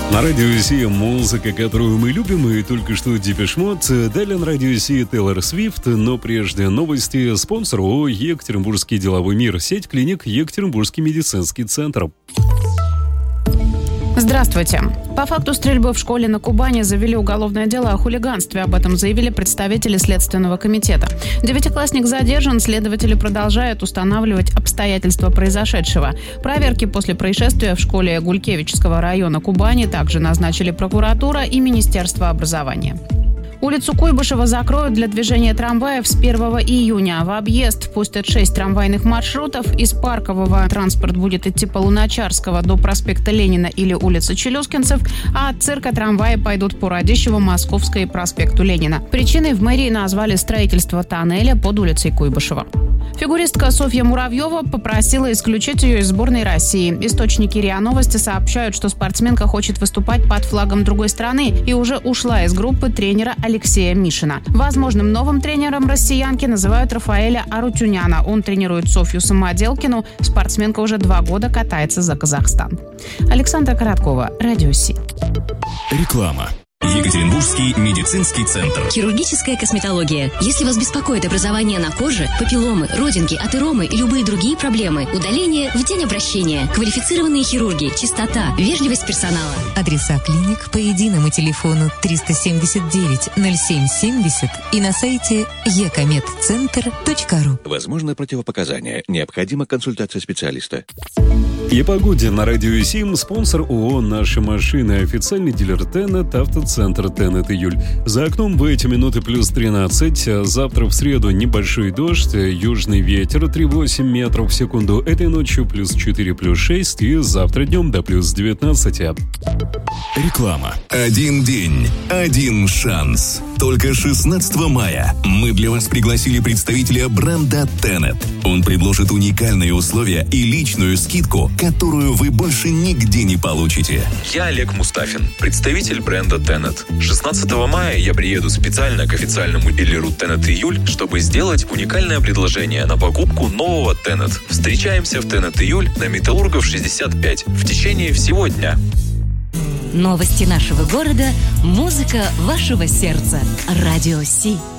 На радио Си музыка, которую мы любим, и только что Депеш Мод. Далее на радио Си Тейлор Свифт, но прежде новости. Спонсор ООО «Екатеринбургский деловой мир», сеть клиник «Екатеринбургский медицинский центр». Здравствуйте. По факту стрельбы в школе на Кубани завели уголовное дело о хулиганстве. Об этом заявили представители Следственного комитета. Девятиклассник задержан. Следователи продолжают устанавливать обстоятельства произошедшего. Проверки после происшествия в школе Гулькевичского района Кубани также назначили прокуратура и Министерство образования. Улицу Куйбышева закроют для движения трамваев с 1 июня. В объезд пустят 6 трамвайных маршрутов. Из Паркового транспорт будет идти по Луначарского до проспекта Ленина или улицы Челюскинцев, а от цирка трамваи пойдут по Радищево, Московской и проспекту Ленина. Причиной в мэрии назвали строительство тоннеля под улицей Куйбышева. Фигуристка Софья Муравьева попросила исключить ее из сборной России. Источники РИА Новости сообщают, что спортсменка хочет выступать под флагом другой страны и уже ушла из группы тренера Алексея Мишина. Возможным новым тренером россиянки называют Рафаэля Арутюняна. Он тренирует Софью Самоделкину. Спортсменка уже 2 года катается за Казахстан. Александра Короткова, Радио Си. Реклама. Екатеринбургский медицинский центр. Хирургическая косметология. Если вас беспокоит образование на коже, папилломы, родинки, атеромы и любые другие проблемы, удаление в день обращения. Квалифицированные хирурги, чистота, вежливость персонала. Адреса клиник по единому телефону 379 0770 и на сайте ecomed-центр.ру. Возможно противопоказания. Необходима консультация специалиста. И погоде на радио Сим. Спонсор ООО «Наши машины». Официальный дилер Тенет, автоцентр Тенет Июль. За окном в эти минуты плюс 13. Завтра в среду небольшой дождь. Южный ветер 3,8 метров в секунду. Этой ночью плюс 4, плюс 6. И завтра днем до плюс 19. Реклама. Один день, один шанс. Только 16 мая мы для вас пригласили представителя бренда Tenet. Он предложит уникальные условия и личную скидку, которую вы больше нигде не получите. Я Олег Мустафин, представитель бренда Tenet. 16 мая я приеду специально к официальному дилеру Tenet Июль, чтобы сделать уникальное предложение на покупку нового Tenet. Встречаемся в Tenet Июль на Металлургов 65 в течение всего дня. Новости нашего города, музыка вашего сердца. Радио Си.